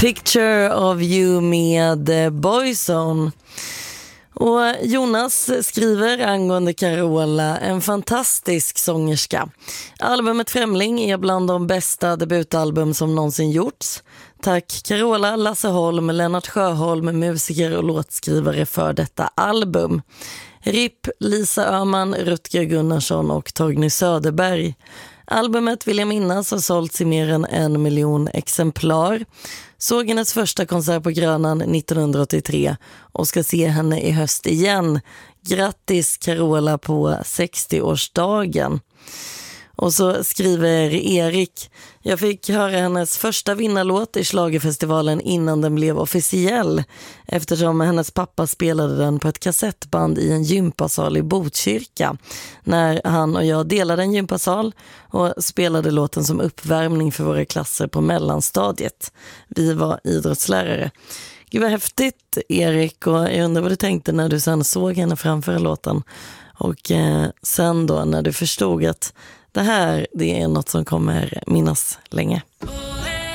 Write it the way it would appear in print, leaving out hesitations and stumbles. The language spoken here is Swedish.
Picture of You med Boyzone. Och Jonas skriver angående Carola, en fantastisk sångerska. Albumet Främling är bland de bästa debutalbum som någonsin gjorts. Tack Carola, Lasse Holm, Lennart Sjöholm, musiker och låtskrivare för detta album. RIP, Lisa Öhman, Rutger Gunnarsson och Torgny Söderberg. Albumet vill jag minnas har sålts i mer än 1 miljon exemplar. Såg hennes första konsert på Grönan 1983 och ska se henne i höst igen. Grattis Carola på 60-årsdagen. Och så skriver Erik: jag fick höra hennes första vinnarlåt i Schlagerfestivalen innan den blev officiell, eftersom hennes pappa spelade den på ett kassettband i en gympasal i Botkyrka när han och jag delade en gympasal och spelade låten som uppvärmning för våra klasser på mellanstadiet. Vi var idrottslärare. Gud vad häftigt, Erik, och jag undrar vad du tänkte när du sen såg henne framför låten och sen då när du förstod att det här, det är något som kommer minnas länge.